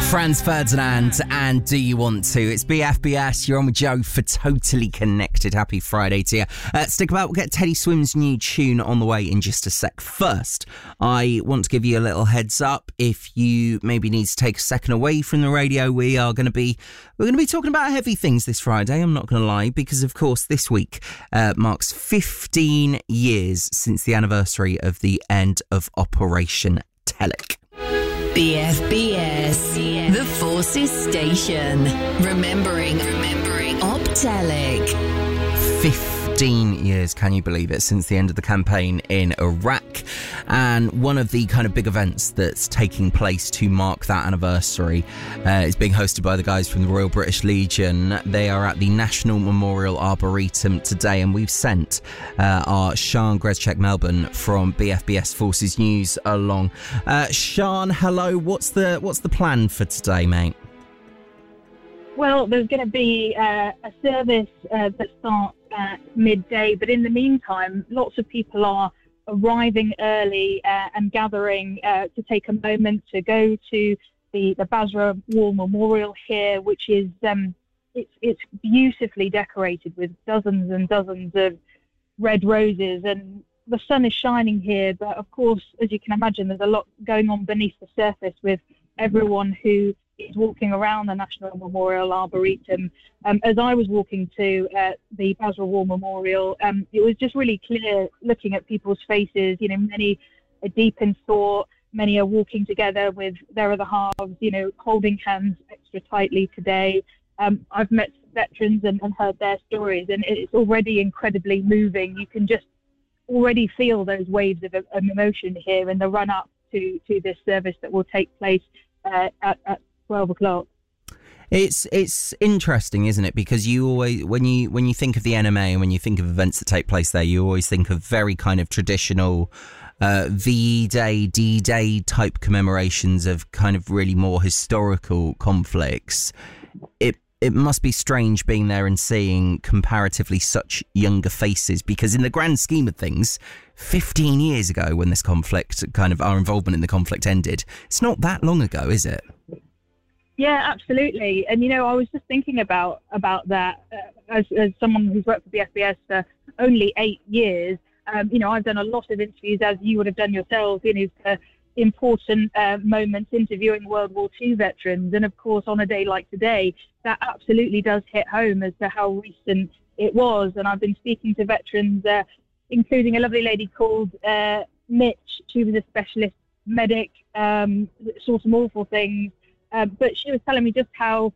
Franz Ferdinand and Do You Want To? It's BFBS. You're on with Joe for Totally Connected. Happy Friday to you. Stick about. We'll get Teddy Swim's new tune on the way in just a sec. First, I want to give you a little heads up. If you maybe need to take a second away from the radio, we're going to be talking about heavy things this Friday. I'm not going to lie, because of course this week marks 15 years since the anniversary of the end of Operation Telek. BFBS, the Forces Station. Remembering Optelec. 15 years, can you believe it, since the end of the campaign in Iraq. And one of the kind of big events that's taking place to mark that anniversary is being hosted by the guys from the Royal British Legion. They are at the National Memorial Arboretum today, and we've sent our Sian Grezchek Melbourne from BFBS Forces News along. Sian, hello. What's the plan for today, mate? Well, there's going to be a service that starts at midday, but in the meantime, lots of people are arriving early and gathering to take a moment to go to the Basra War Memorial here, which is it's beautifully decorated with dozens and dozens of red roses, and the sun is shining here. But of course, as you can imagine, there's a lot going on beneath the surface with everyone who is walking around the National Memorial Arboretum. As I was walking to the Basra War Memorial, it was just really clear looking at people's faces. You know, many are deep in thought, many are walking together with their other halves, you know, holding hands extra tightly today. I've met veterans and heard their stories, and it's already incredibly moving. You can just already feel those waves of emotion here in the run-up to this service that will take place at 12 o'clock. It's interesting, isn't it? Because you always, when you think of the NMA and when you think of events that take place there, you always think of very kind of traditional VE Day, D-Day type commemorations of kind of really more historical conflicts. It must be strange being there and seeing comparatively such younger faces, because in the grand scheme of things, 15 years ago when this conflict, kind of our involvement in the conflict ended, it's not that long ago, is it? Yeah, absolutely. And, you know, I was just thinking about that as someone who's worked for the SBS for only 8 years. You know, I've done a lot of interviews, as you would have done yourselves, you know, for important moments, interviewing World War II veterans. And of course, on a day like today, that absolutely does hit home as to how recent it was. And I've been speaking to veterans, including a lovely lady called Mitch. She was a specialist medic, saw some awful things. But she was telling me just how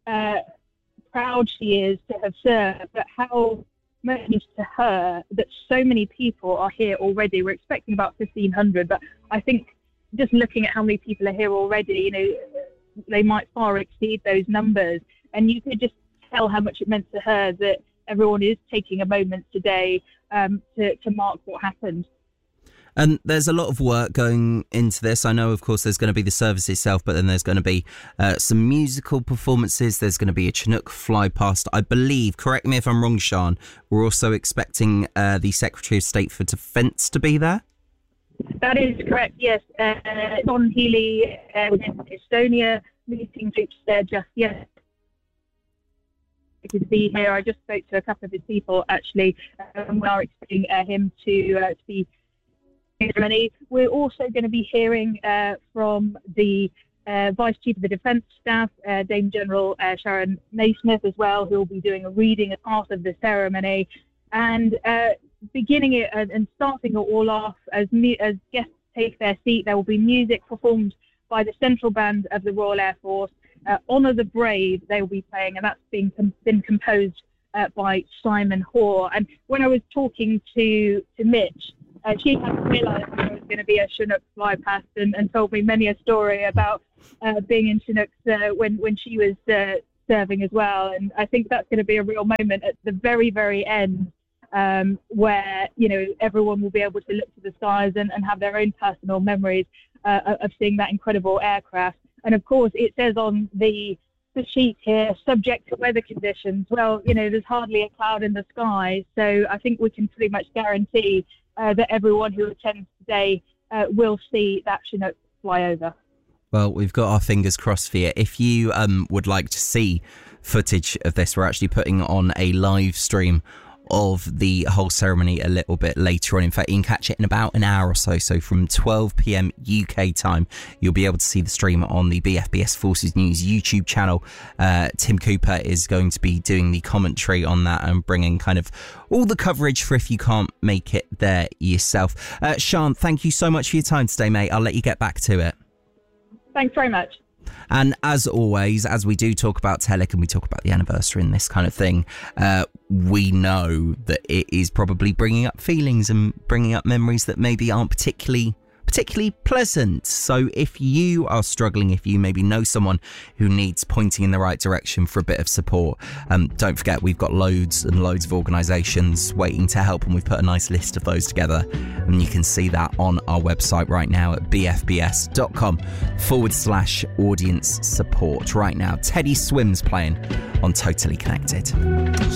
proud she is to have served, but how much to her that so many people are here already. We're expecting about 1,500, but I think just looking at how many people are here already, you know, they might far exceed those numbers. And you could just tell how much it meant to her that everyone is taking a moment today to mark what happened. And there's a lot of work going into this. I know, of course, there's going to be the service itself, but then there's going to be some musical performances. There's going to be a Chinook fly past. I believe, correct me if I'm wrong, Sian, we're also expecting the Secretary of State for Defence to be there? That is correct, yes. Don Healy within Estonia, meeting troops there just yet. To be here. I just spoke to a couple of his people, actually. We are expecting him to be in Germany. We're also going to be hearing from the Vice Chief of the Defence Staff, Dame General Sharon Naismith as well, who will be doing a reading as part of the ceremony. And beginning it and starting it all off, as guests take their seat, there will be music performed by the Central Band of the Royal Air Force. Honour the Brave, they will be playing, and that's been composed by Simon Hoare. And when I was talking to Mitch, she hadn't realised there was going to be a Chinook fly past, and told me many a story about being in Chinooks when she was serving as well. And I think that's going to be a real moment at the very, very end, where, you know, everyone will be able to look to the skies and have their own personal memories of seeing that incredible aircraft. And of course, it says on the sheet here, subject to weather conditions. Well, you know, there's hardly a cloud in the sky, so I think we can pretty much guarantee that everyone who attends today will see that Chinook fly over. Well, we've got our fingers crossed for you. If you would like to see footage of this, we're actually putting on a live stream of the whole ceremony a little bit later on. In fact, you can catch it in about an hour or so. So from 12 p.m. UK time, you'll be able to see the stream on the BFBS Forces News YouTube channel. Tim Cooper is going to be doing the commentary on that and bringing kind of all the coverage for if you can't make it there yourself. Sian, thank you so much for your time today, mate. I'll let you get back to it. Thanks very much. And as always, as we do talk about Telic and we talk about the anniversary and this kind of thing, we know that it is probably bringing up feelings and bringing up memories that maybe aren't particularly pleasant. So if you are struggling, if you maybe know someone who needs pointing in the right direction for a bit of support, don't forget we've got loads and loads of organisations waiting to help, and we've put a nice list of those together, and you can see that on our website right now at bfbs.com/audience support. Right now, Teddy Swims playing on Totally Connected.